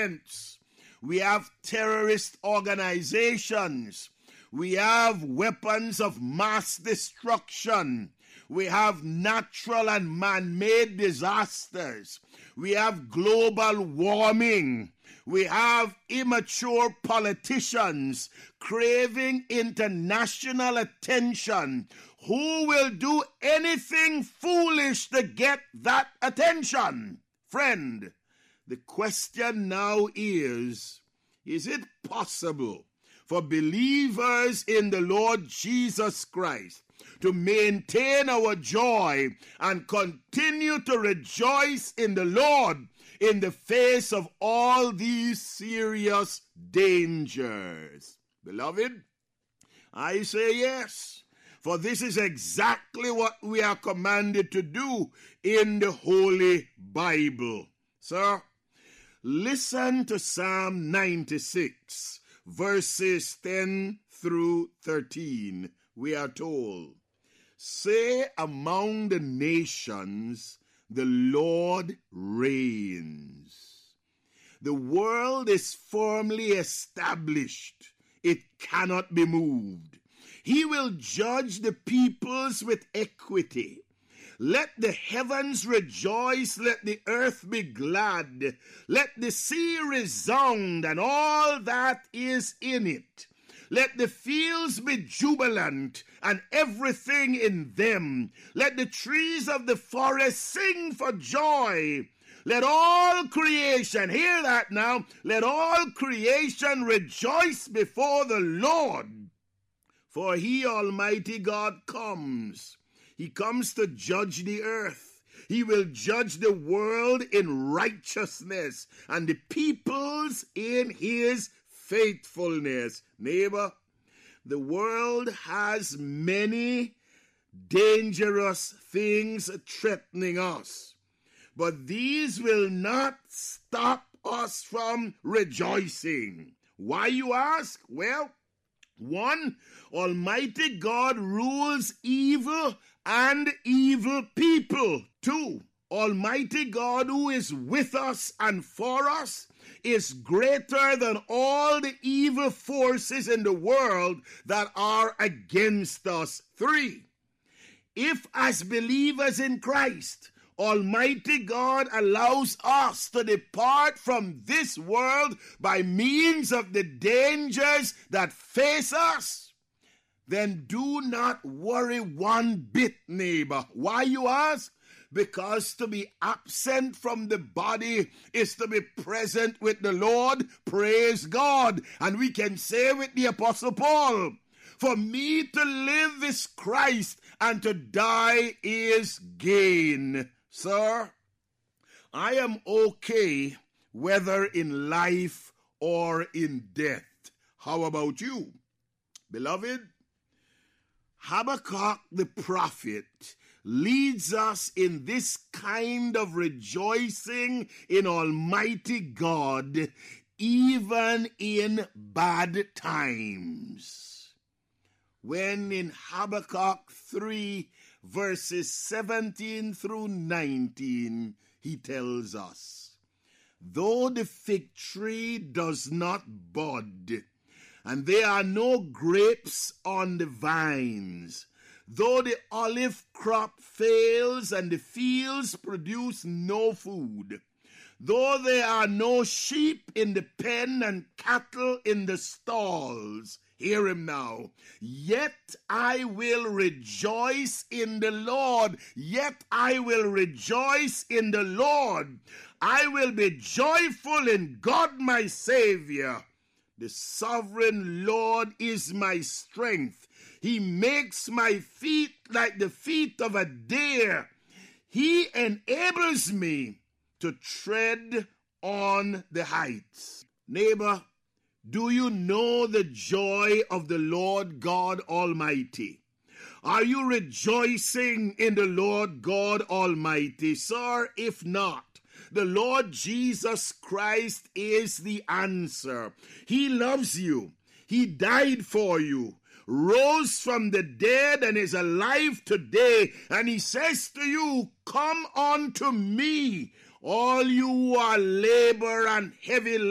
governments. We have terrorist organizations. We have weapons of mass destruction. We have natural and man-made disasters. We have global warming. We have immature politicians craving international attention who will do anything foolish to get that attention. Friend, the question now is it possible for believers in the Lord Jesus Christ to maintain our joy and continue to rejoice in the Lord in the face of all these serious dangers? Beloved, I say yes, for this is exactly what we are commanded to do in the Holy Bible. Sir, listen to Psalm 96, verses 10 through 13. We are told, "Say among the nations, the Lord reigns. The world is firmly established. It cannot be moved. He will judge the peoples with equity. Let the heavens rejoice, let the earth be glad. Let the sea resound and all that is in it. Let the fields be jubilant and everything in them. Let the trees of the forest sing for joy. Let all creation," hear that now, "let all creation rejoice before the Lord. For he, Almighty God, comes. He comes to judge the earth. He will judge the world in righteousness and the peoples in his faithfulness." Neighbor, the world has many dangerous things threatening us, but these will not stop us from rejoicing. Why, you ask? Well, 1, Almighty God rules evil and evil people. 2, Almighty God, who is with us and for us, is greater than all the evil forces in the world that are against us. 3, if as believers in Christ, Almighty God allows us to depart from this world by means of the dangers that face us, then do not worry one bit, neighbor. Why, you ask? Because to be absent from the body is to be present with the Lord. Praise God. And we can say with the Apostle Paul, "For me to live is Christ, and to die is gain." Sir, I am okay whether in life or in death. How about you? Beloved, Habakkuk the prophet leads us in this kind of rejoicing in Almighty God, even in bad times. When in Habakkuk 3, verses 17 through 19, he tells us, "Though the fig tree does not bud, and there are no grapes on the vines, though the olive crop fails and the fields produce no food, though there are no sheep in the pen and cattle in the stalls," hear him now, "yet I will rejoice in the Lord. Yet I will rejoice in the Lord. I will be joyful in God my Savior. The sovereign Lord is my strength. He makes my feet like the feet of a deer. He enables me to tread on the heights." Neighbor, do you know the joy of the Lord God Almighty? Are you rejoicing in the Lord God Almighty? Sir, if not, the Lord Jesus Christ is the answer. He loves you. He died for you, rose from the dead, and is alive today. And he says to you, "Come unto me, all you who are labor and heavy